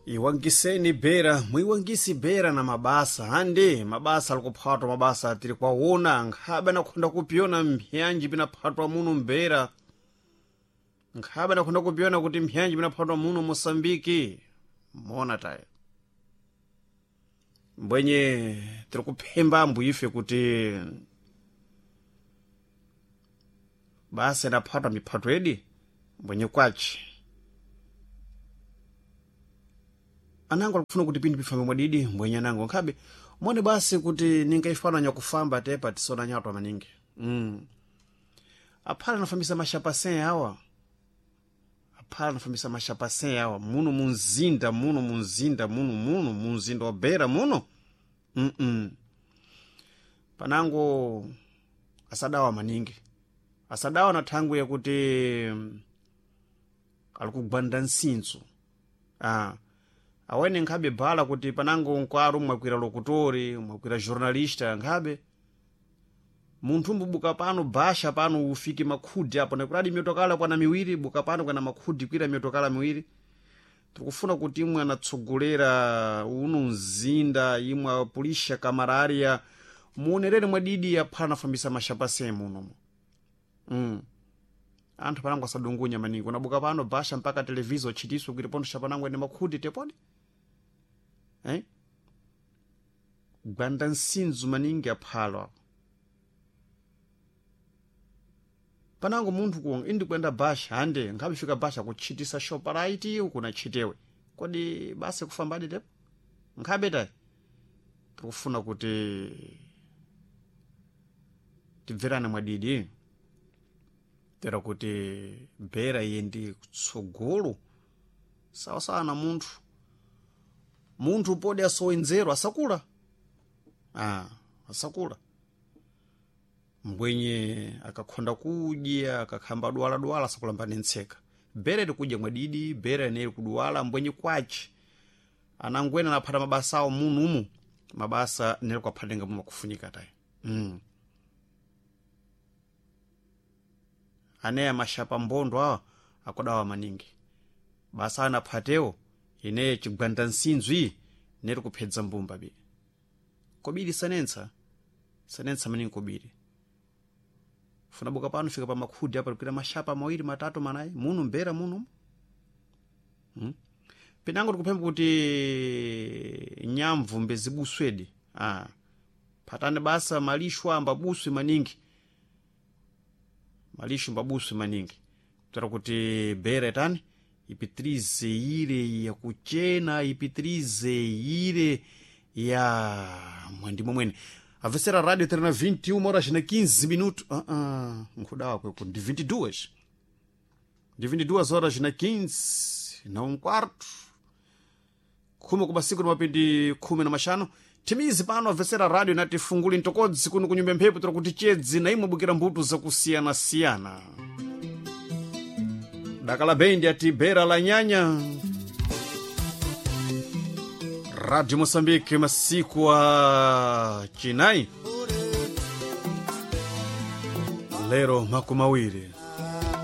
Iwangiseni bera, muiwangisi bera na mabasa. Hande, mabasa alikuphatwa mabasa atiri kwaona. Nkhabe nakhunda kupiona mpyanji binaphatwa muno mbera. Nkhabe nakhunda kupiona kuti mpyanji binaphatwa muno Mosambiki. Mona tayo. Mbwenye tiri kuphemba ambuife kuti basa inaphatwa miphatwa edi. Mbwenye kwachi. Anango alikufuna kuti pindi pifambe mwadidi mbwenye anango nkhabe mwone basi kuti ningaifana nyakufamba tepa tisona nyatwa maningi. Aphala nafambisa mashapasen hawa. Aphala nafambisa mashapasen hawa. Muno munzinda wa bera muno. Panango asadawa maningi. Asadawa na tangu ya kuti alikugwanda nsinzu. Awene nkhabe bhala kuti panango nkwaru mwakwira lokutori, mwakwira jornalista nkhabe. Munthu mbubuka pano basha pano ufiki makhudi hapo. Na kuradi miotokala kwa na miwiri, buka pano kwa na makhudi kwira miotokala miwiri. Tukufuna kuti imwe anatsogolera uno mzinda, imwe pulisha kamararia. Muonerere mwadidi ya pana fambisa mashapase muno. Anthu panango asadungunya maningi. Unabuka pano basha mpaka televizo chitiso kiripondo shapanango ene makhudi teponi. Gwanda nsinzu maningi aphalwa. Panango munthu kuwonga indi kwenda basha hande nkhabe fika basha kuchitisa shoparaiti ukuna chitewe. Kodi basi kufambadi tepo? Nkhabe tayi. Tukufuna kuti tibverane mwadidi. Tera kuti bera yendi kutsogolo. Sawa na munthu. Munthu podi asowenzero asakula. Asakula. Mbwenye akakhonda kudya, akakhamba dwala asakula mbani ntseka. Bera likudya mwadidi, bera neri kudwala mbwenye kwachi. Anangwena naphata mabasa awo munumu. Mabasa neri kwa phatenga muma kufunika tayi. Aneya mashapa mbondo hawa akodawa maningi. Basa anaphateo ine chigwanda nsinzu iyi neri kuphedza mbumba bi. Kobiri sanensa maningi kobiri. Funa buka pano fika pa makhudi hapa kwira mashapa mawiri matatu manayi muno mbera muno. Pinango tikupemba kuti nyamvu mbezibuswedi. Patane basa malishu amba buswe maningi. Malishu mbabuswe maningi. Tera kuti bera etani ipitrize ile ya kuchena, ipitrize ile ya mwandimo mwene. Avesera radio terena 21 horas na 15 minutos. Nkudawa kweko ndi 22. Ndi 22 horas na 15 na quarto. Kuma kubasiku na mapindi 15. Timizi pano avesera radio na tifunguli ntokodzi kuno kunyumba mphepo tora kuti chedzi na imwe bukira mbuto za kusiyana. Dakala bendi ati bera la nyanya. Radio Mosambiki masiku wa chinai. Lero makumawiri.